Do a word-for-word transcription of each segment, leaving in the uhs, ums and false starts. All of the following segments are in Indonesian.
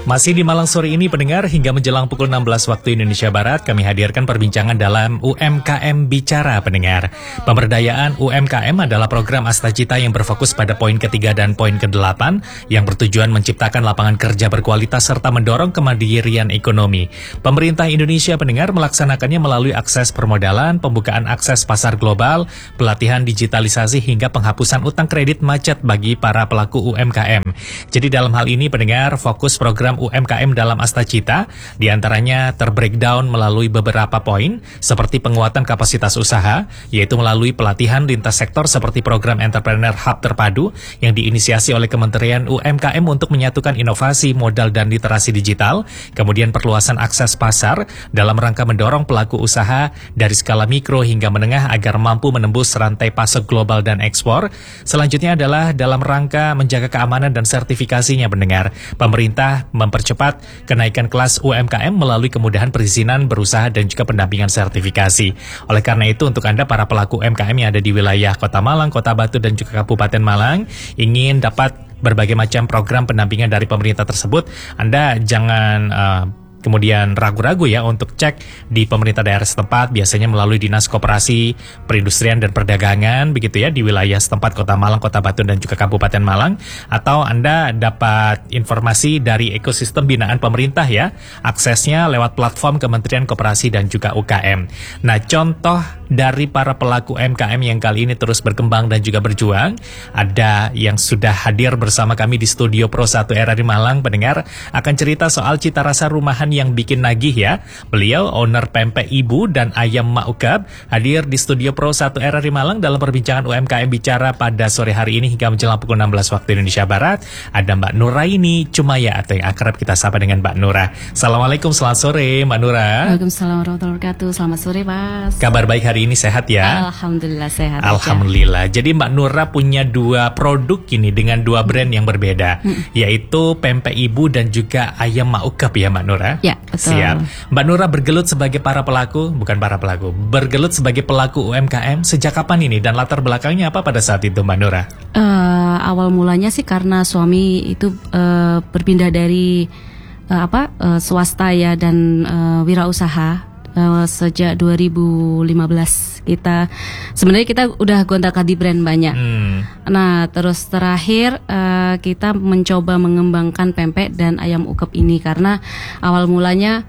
Masih di Malang sore ini pendengar, hingga menjelang pukul enam belas waktu Indonesia Barat, kami hadirkan perbincangan dalam U M K M Bicara pendengar. Pemberdayaan U M K M adalah program Astacita yang berfokus pada poin ketiga dan poin kedelapan yang bertujuan menciptakan lapangan kerja berkualitas serta mendorong kemandirian ekonomi. Pemerintah Indonesia pendengar melaksanakannya melalui akses permodalan, pembukaan akses pasar global, pelatihan digitalisasi hingga penghapusan utang kredit macet bagi para pelaku U M K M. Jadi dalam hal ini pendengar, fokus program U M K M dalam Astacita diantaranya terbreakdown melalui beberapa poin seperti penguatan kapasitas usaha, yaitu melalui pelatihan lintas sektor seperti program Entrepreneur Hub terpadu yang diinisiasi oleh Kementerian U M K M untuk menyatukan inovasi, modal, dan literasi digital, kemudian perluasan akses pasar dalam rangka mendorong pelaku usaha dari skala mikro hingga menengah agar mampu menembus rantai pasok global dan ekspor. Selanjutnya adalah dalam rangka menjaga keamanan dan sertifikasinya pendengar. Pemerintah mempercepat kenaikan kelas U M K M melalui kemudahan perizinan berusaha dan juga pendampingan sertifikasi. Oleh karena itu, untuk Anda para pelaku U M K M yang ada di wilayah Kota Malang, Kota Batu, dan juga Kabupaten Malang, ingin dapat berbagai macam program pendampingan dari pemerintah tersebut, Anda jangan uh, kemudian ragu-ragu ya untuk cek di pemerintah daerah setempat, biasanya melalui Dinas Koperasi, Perindustrian dan Perdagangan begitu ya di wilayah setempat Kota Malang, Kota Batu, dan juga Kabupaten Malang. Atau Anda dapat informasi dari ekosistem binaan pemerintah ya, aksesnya lewat platform Kementerian Koperasi dan juga U K M. Nah, contoh dari para pelaku U M K M yang kali ini terus berkembang dan juga berjuang, ada yang sudah hadir bersama kami di studio Pro satu R R I Malang pendengar, akan cerita soal cita rasa rumahan yang bikin nagih ya. Beliau owner pempek ibu dan ayam Mak Ukap hadir di studio Pro satu R R I Malang dalam perbincangan U M K M Bicara pada sore hari ini hingga menjelang pukul enam belas waktu Indonesia Barat. Ada Mbak Nuraini Cumaya atau yang akrab kita sapa dengan Mbak Nura. Assalamualaikum, selamat sore Mbak Nura. Waalaikumsalam warahmatullahi wabarakatuh. Selamat sore Mas. Kabar baik hari ini, sehat ya? Alhamdulillah sehat. Alhamdulillah. Aja. Jadi Mbak Nura punya dua produk ini dengan dua brand yang berbeda, hmm. yaitu pempek ibu dan juga ayam Mak Ukap ya Mbak Nura? Ya, betul. Siap. Mbak Nura bergelut sebagai para pelaku, bukan para pelaku, bergelut sebagai pelaku U M K M sejak kapan ini dan latar belakangnya apa pada saat itu Mbak Nura? Uh, awal mulanya sih karena suami itu uh, berpindah dari uh, apa uh, swasta ya dan uh, wirausaha uh, sejak dua ribu lima belas. Kita sebenarnya kita udah gonta-ganti brand banyak. Hmm. Nah, terus terakhir uh, kita mencoba mengembangkan pempek dan ayam ukep ini karena awal mulanya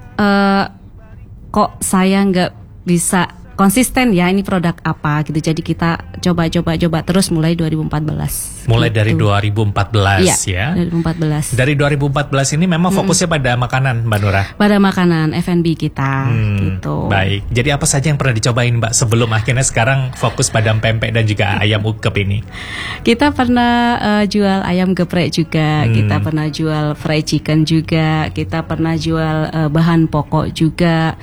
uh, kok saya nggak bisa konsisten ya ini produk apa gitu. Jadi kita coba-coba-coba terus mulai dua ribu empat belas. Mulai gitu. dari dua ribu empat belas ya. Iya, dua ribu empat belas. Dari dua ribu empat belas ini memang fokusnya hmm. pada makanan Mbak Nura. Pada makanan F and B kita hmm, gitu. Baik. Jadi apa saja yang pernah dicobain Mbak sebelum akhirnya sekarang fokus pada pempek dan juga ayam ukep ini? Kita pernah uh, jual ayam geprek juga, hmm. kita pernah jual fried chicken juga, kita pernah jual uh, bahan pokok juga.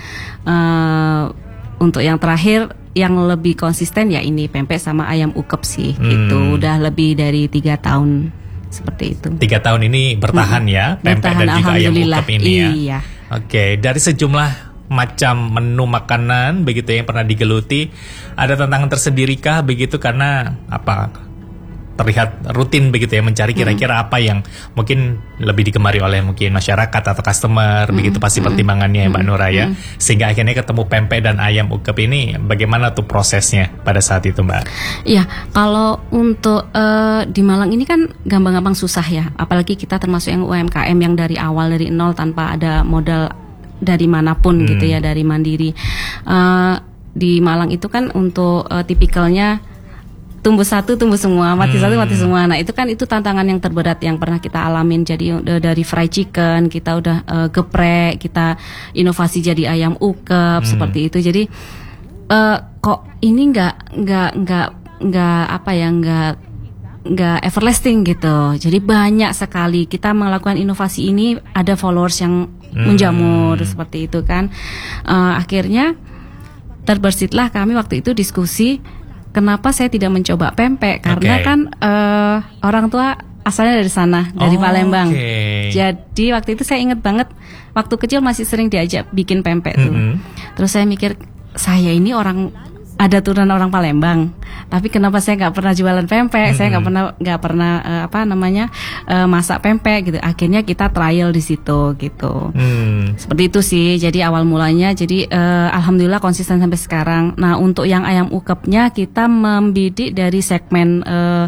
Uh, Untuk yang terakhir yang lebih konsisten ya ini pempek sama ayam ukep sih hmm. gitu. Udah lebih dari tiga tahun seperti itu. Tiga tahun ini bertahan hmm. ya pempek bertahan, dan juga ayam ukep ini ya. Iya. Oke, dari sejumlah macam menu makanan begitu yang pernah digeluti, ada tantangan tersendirikah begitu karena apa? Terlihat rutin begitu ya mencari kira-kira hmm. apa yang mungkin lebih digemari oleh mungkin masyarakat atau customer hmm. begitu pasti pertimbangannya hmm. ya Mbak Nura ya hmm. sehingga akhirnya ketemu pempek dan ayam ukep ini. Bagaimana tuh prosesnya pada saat itu Mbak? Iya, kalau untuk uh, di Malang ini kan gampang-gampang susah ya, apalagi kita termasuk yang U M K M yang dari awal dari nol tanpa ada modal dari manapun hmm. gitu ya, dari mandiri. Uh, di Malang itu kan untuk uh, tipikalnya tumbuh satu tumbuh semua, mati hmm. satu mati semua. Nah itu kan itu tantangan yang terberat yang pernah kita alamin. Jadi uh, dari fried chicken kita udah uh, geprek, kita inovasi jadi ayam ukep hmm. seperti itu. Jadi uh, kok ini nggak nggak nggak nggak apa ya nggak nggak everlasting gitu. Jadi banyak sekali kita melakukan inovasi ini, ada followers yang hmm. menjamur seperti itu kan. Uh, akhirnya terbersitlah kami waktu itu diskusi. Kenapa saya tidak mencoba pempek? Karena okay. kan uh, orang tua asalnya dari sana, dari oh, Palembang. Okay. Jadi waktu itu saya ingat banget, waktu kecil masih sering diajak bikin pempek tuh. Mm-hmm. Terus saya mikir, saya ini orang ada turunan orang Palembang, tapi kenapa saya nggak pernah jualan pempek, mm-hmm. saya nggak pernah nggak pernah uh, apa namanya uh, masak pempek gitu. Akhirnya kita trial di situ gitu. Mm. Seperti itu sih. Jadi awal mulanya, jadi uh, alhamdulillah konsisten sampai sekarang. Nah untuk yang ayam ukepnya kita membidik dari segmen uh,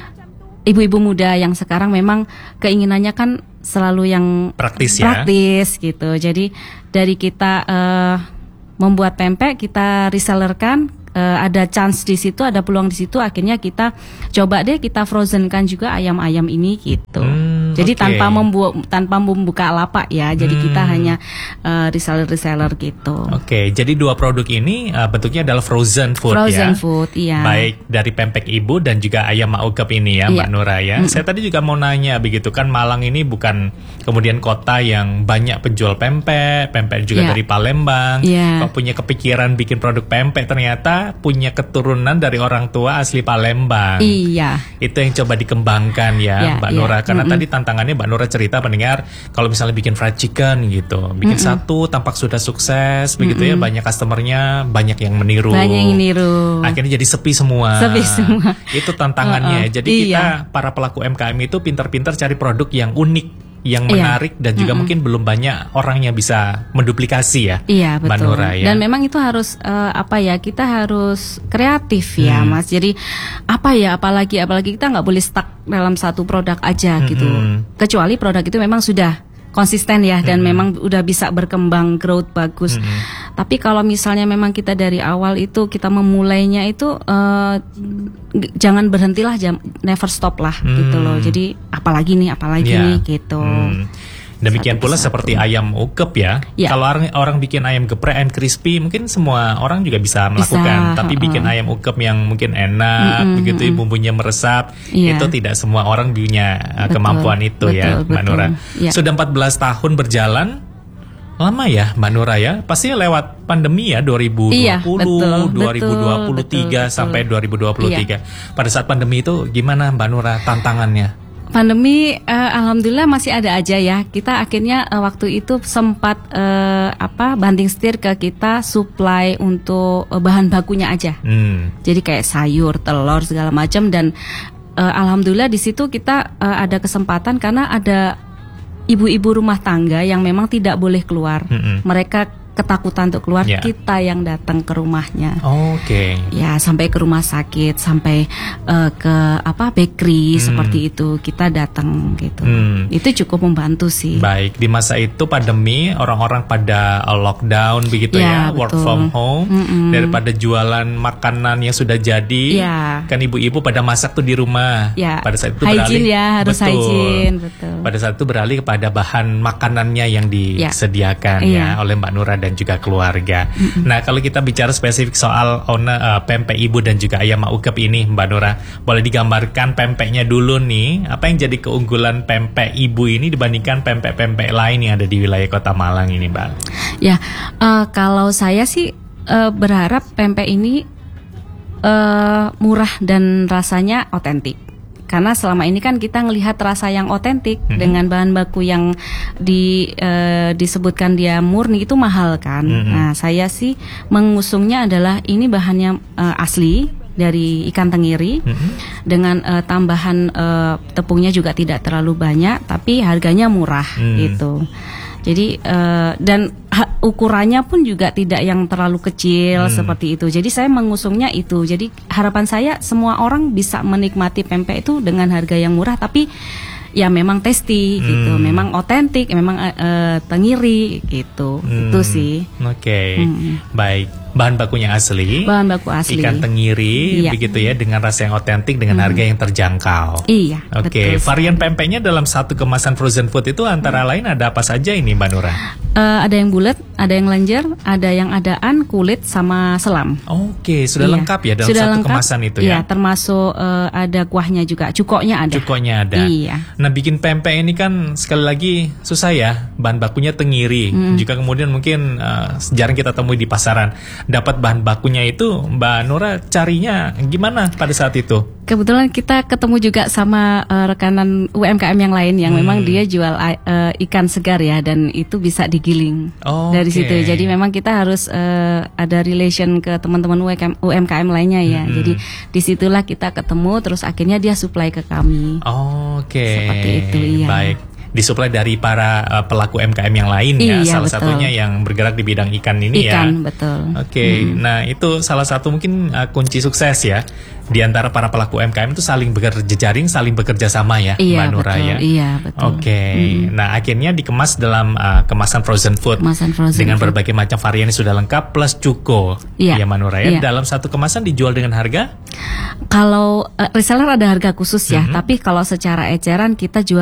ibu-ibu muda yang sekarang memang keinginannya kan selalu yang praktis, ya? praktis gitu. Jadi dari kita uh, membuat pempek, kita resellerkan. Uh, ada chance di situ, ada peluang di situ. Akhirnya kita coba deh kita frozenkan juga ayam-ayam ini gitu. Hmm, jadi okay. tanpa membuat tanpa membuka lapak ya. Jadi hmm. kita hanya uh, reseller-reseller gitu. Oke, okay, jadi dua produk ini uh, bentuknya adalah frozen food frozen ya. Frozen food, iya. Baik dari pempek ibu dan juga ayam mak ukep ini ya, Mbak iya. Nura ya. Hmm. Saya tadi juga mau nanya begitu kan, Malang ini bukan kemudian kota yang banyak penjual pempek, pempek juga yeah. dari Palembang. Yeah. Kok punya kepikiran bikin produk pempek, ternyata punya keturunan dari orang tua asli Palembang. Iya. Itu yang coba dikembangkan ya, ya Mbak ya. Nura. Karena mm-hmm. tadi tantangannya Mbak Nura cerita pendengar, kalau misalnya bikin fried chicken gitu, bikin mm-hmm. satu tampak sudah sukses, begitu mm-hmm. ya, banyak customernya, banyak yang meniru. Banyak yang meniru. Akhirnya jadi sepi semua. Sepi semua. Itu tantangannya. Uh-uh. Jadi iya. kita para pelaku M K M itu pintar-pintar cari produk yang unik, yang menarik iya. dan juga mm-hmm. mungkin belum banyak orang yang bisa menduplikasi ya, iya, betul. Mbak Nura ya. Dan memang itu harus uh, apa ya, kita harus kreatif ya, hmm. Mas. Jadi apa ya, apalagi apalagi kita nggak boleh stuck dalam satu produk aja hmm. gitu. Kecuali produk itu memang sudah konsisten ya dan hmm. memang udah bisa berkembang, growth bagus. Hmm. Tapi kalau misalnya memang kita dari awal itu kita memulainya itu uh, jangan berhentilah, jam, never stop lah hmm. gitu loh. Jadi apalagi nih, apalagi yeah. nih gitu. Hmm. Demikian satu pula satu. Seperti ayam ukep ya. ya. Kalau orang orang bikin ayam geprek, ayam crispy, mungkin semua orang juga bisa melakukan. Bisa, Tapi uh, bikin ayam ukep yang mungkin enak, mm-mm, begitu mm-mm. bumbunya meresap, ya. Itu tidak semua orang punya betul, kemampuan itu betul, ya, Mbak betul. Nura. Ya. Sudah empat belas tahun berjalan, lama ya Mbak Nura ya. Pastinya lewat pandemi ya, dua ribu dua puluh, iya, betul, dua ribu dua puluh tiga betul, betul, sampai dua ribu dua puluh tiga. Iya. Pada saat pandemi itu gimana Mbak Nura tantangannya? Pandemi uh, alhamdulillah masih ada aja ya. Kita akhirnya uh, waktu itu sempat uh, apa banting setir ke kita supply untuk uh, bahan bakunya aja. Hmm. Jadi kayak sayur, telur segala macam, dan uh, alhamdulillah di situ kita uh, ada kesempatan karena ada ibu-ibu rumah tangga yang memang tidak boleh keluar. Mm-hmm. Mereka ketakutan untuk keluar, yeah. kita yang datang ke rumahnya. Oh, oke. Okay. Ya, sampai ke rumah sakit, sampai uh, ke apa bakery hmm. seperti itu kita datang gitu. Hmm. Itu cukup membantu sih. Baik, di masa itu pandemi, orang-orang pada lockdown begitu ya, ya work betul. From home. Mm-mm. Daripada jualan makanan yang sudah jadi, ya. Kan ibu-ibu pada masak tuh di rumah. Ya. Pada saat itu hygiene beralih, ya, harus betul. hygiene, betul. Pada saat itu beralih kepada bahan makanannya yang disediakan ya, ya oleh Mbak Nura dan juga keluarga. Mm-hmm. Nah, kalau kita bicara spesifik soal ona, uh, pempek ibu dan juga ayam mak ukep ini, Mbak Nura, boleh digambarkan pempeknya dulu nih. Apa yang jadi keunggulan pempek ibu ini dibandingkan pempek-pempek lain yang ada di wilayah Kota Malang ini, Mbak? Ya, uh, kalau saya sih uh, berharap pempek ini uh, murah dan rasanya otentik. Karena selama ini kan kita ngelihat rasa yang otentik mm-hmm. dengan bahan baku yang di, e, disebutkan dia murni itu mahal kan. Mm-hmm. Nah, saya sih mengusungnya adalah ini bahannya e, asli dari ikan tenggiri mm-hmm. dengan e, tambahan e, tepungnya juga tidak terlalu banyak, tapi harganya murah mm. gitu. Jadi uh, dan ha, ukurannya pun juga tidak yang terlalu kecil hmm. seperti itu. Jadi saya mengusungnya itu. Jadi harapan saya semua orang bisa menikmati pempek itu dengan harga yang murah, tapi ya memang tasty hmm. gitu, memang otentik, memang uh, uh, tenggiri gitu. Hmm. Itu sih. Oke, okay. hmm. baik. Bahan bakunya asli, bahan baku asli, ikan tenggiri, iya. begitu ya, dengan rasa yang otentik, dengan hmm. harga yang terjangkau. Iya. Oke, okay. varian pempeknya dalam satu kemasan frozen food itu antara hmm. lain ada apa saja ini, Mbak Nura? Uh, ada yang bulat, ada yang lenjer, ada yang adaan, kulit, sama selam. Oke, okay. sudah iya. lengkap ya dalam sudah satu lengkap, kemasan itu ya? Iya, termasuk uh, ada kuahnya juga, cukoknya ada. Cukoknya ada. Iya. Nah, bikin pempek ini kan sekali lagi susah ya, bahan bakunya tenggiri, hmm. juga kemudian mungkin uh, jarang kita temui di pasaran. dapat bahan bakunya itu, Mbak Nura carinya gimana pada saat itu? Kebetulan kita ketemu juga sama uh, rekanan U M K M yang lain yang hmm. memang dia jual uh, ikan segar ya, dan itu bisa digiling oh, dari okay. situ. Jadi memang kita harus uh, ada relation ke teman-teman U M K M lainnya ya. Hmm. Jadi disitulah kita ketemu, terus akhirnya dia supply ke kami. Oh, Oke, okay. Seperti itu, iya. Baik. Disuplai dari para uh, pelaku U M K M yang lain ya, iya, salah betul. satunya yang bergerak di bidang ikan ini ikan, ya. Ikan, betul. Oke, okay. hmm. Nah itu salah satu mungkin uh, kunci sukses ya di antara para pelaku U M K M itu saling berjejaring, saling bekerja sama ya, iya, Mbak Nura betul, ya. Iya, betul. Oke, okay. hmm. Nah akhirnya dikemas dalam uh, kemasan frozen food, kemasan frozen dengan food. berbagai macam varian yang sudah lengkap plus cuko, iya, ya Mbak Nura ya. Iya. Dalam satu kemasan dijual dengan harga? Kalau uh, reseller ada harga khusus ya, mm-hmm. tapi kalau secara eceran kita jual